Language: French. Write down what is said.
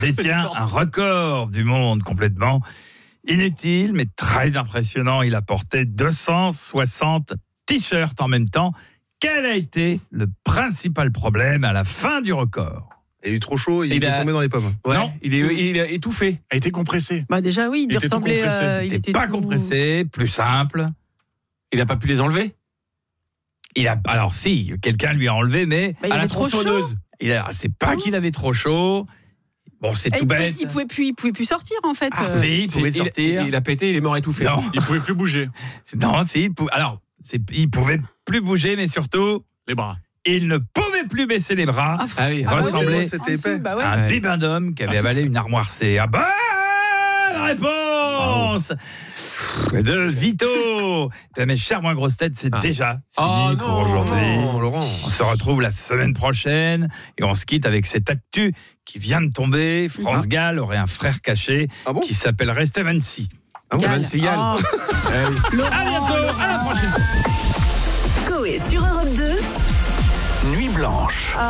détient un record du monde complètement inutile, mais très impressionnant. Il a porté 260 t-shirts en même temps. Quel a été le principal problème à la fin du record ? Il est trop chaud, il est tombé dans les pommes. Ouais, Non. il a étouffé. A été compressé. Bah déjà oui, il devait était tout ressembler. compressé. Il n'était pas compressé, plus simple. Il n'a pas pu les enlever. Alors si, quelqu'un lui a enlevé, mais Bah, il À la avait trop chaud. tronçonneuse. c'est pas qu'il avait trop chaud. Bon, c'est Et tout bête. il pouvait plus sortir en fait. Ah, si, il pouvait sortir. Il a pété, il est mort étouffé. Non, Il pouvait plus bouger. non, si. Il pouvait plus bouger, mais surtout, Les bras. il ne pouvait plus baisser les bras. Ah oui. Ah, ressemblait ouais, c'était en dessous, épais. bah ouais. à un bébé d'homme qui avait avalé une armoire C. Ah, bonne réponse de Vito. Mes chers moins grosses têtes, c'est déjà fini pour aujourd'hui. Non, Laurent. On se retrouve la semaine prochaine et on se quitte avec cette actu qui vient de tomber. France Gall aurait un frère caché qui s'appellerait Steven C. Steven Seagal. Oh. À bientôt, à la prochaine. Coé sur Europe 2. Nuit blanche.